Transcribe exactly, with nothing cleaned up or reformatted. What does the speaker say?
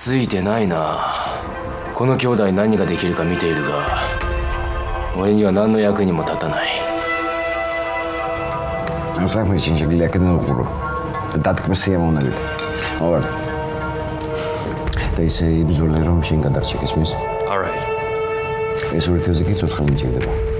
ついてないな。この兄弟何ができるか見ているが、俺には何の役にも立たない。 Não sabe mais gente que aqui no coro. Dado que você é uma nele. Ora. Daí você ibzolero mshin gadarchik ismis. All right. ეს ურთიერთობები ცოცხალი მჭირდება.